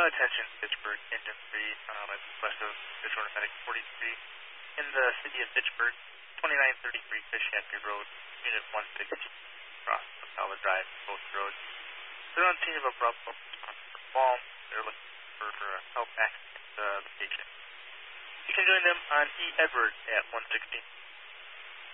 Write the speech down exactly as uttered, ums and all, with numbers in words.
attention, Fitchburg, Engine three, um, at west of Visual Medic forty-three. In the city of Fitchburg, twenty-nine thirty-three Fishhampton Road, Unit one sixteen, across Macala Drive, both roads. They're on scene of a problem for fall. They're looking for uh, help accessing the location. You can join them on E. Edwards at one sixteen